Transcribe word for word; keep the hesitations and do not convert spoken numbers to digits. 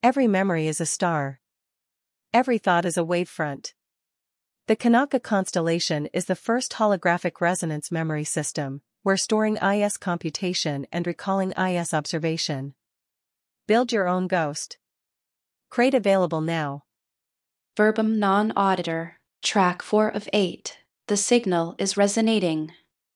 Every memory is a star. Every thought is a wavefront. The Kanaka constellation is the first holographic resonance memory system, where storing I S computation and recalling I S observation. Build your own ghost. Crate available now. Verbum non auditor, track four of eight. The signal is resonating.